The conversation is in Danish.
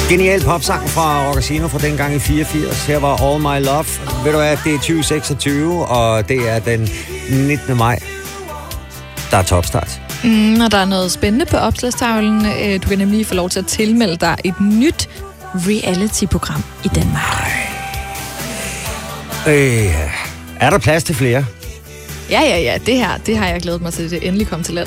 Genial popsang fra Rockasino fra dengang i 84. Her var All My Love. Ved du hvad, det er 2026, og det er den 19. maj. Der er topstart. Og der er noget spændende på opslagstavlen. Du kan nemlig få lov til at tilmelde dig et nyt reality-program i Danmark. Er der plads til flere? Ja. Det har jeg glædet mig til, det endelig kom til land.